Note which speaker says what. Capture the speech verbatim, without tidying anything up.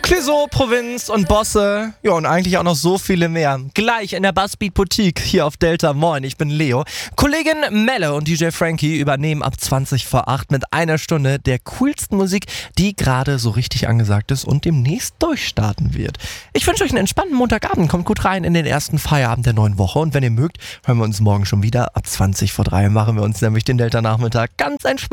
Speaker 1: Clouseau, Provinz und Bosse. Ja, und eigentlich auch noch so viele mehr. Gleich in der Buzzbeat Boutique hier auf Delta. Moin, ich bin Leo. Kollegin Melle und D J Frankie übernehmen ab zwanzig vor acht mit einer Stunde der coolsten Musik, die gerade so richtig angesagt ist und demnächst durchstarten wird. Ich wünsche euch einen entspannten Montagabend. Kommt gut rein in den ersten Feierabend der neuen Woche. Und wenn ihr mögt, hören wir uns morgen schon wieder. Ab zwanzig vor drei machen wir uns nämlich den Delta-Nachmittag ganz entspannt.